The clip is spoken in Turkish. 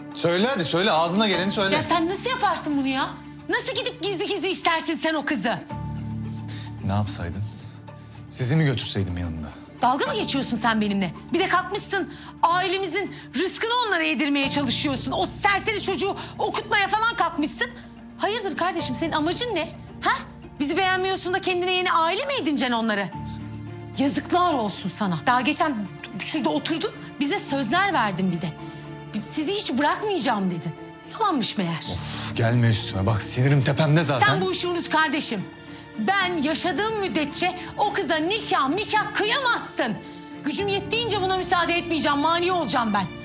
Söyle hadi söyle, ağzına geleni söyle. Ya sen nasıl yaparsın bunu ya? Nasıl gidip gizli gizli istersin sen o kızı? Ne yapsaydım? Sizi mi götürseydim yanımda? Dalga mı geçiyorsun sen benimle? Bir de kalkmışsın ailemizin rızkını onlara yedirmeye çalışıyorsun. O serseri çocuğu okutmaya falan kalkmışsın. Hayırdır kardeşim, senin amacın ne? Ha? Bizi beğenmiyorsun da kendine yeni aile mi edineceksin onları? Yazıklar olsun sana. Daha geçen şurada oturdun, bize sözler verdin bir de. Sizi hiç bırakmayacağım dedin. Yalanmış meğer. Of, gelme üstüme, bak sinirim tepemde zaten. Sen bu işi unut kardeşim. Ben yaşadığım müddetçe o kıza nikah kıyamazsın. Gücüm yettiğince buna müsaade etmeyeceğim, mani olacağım ben.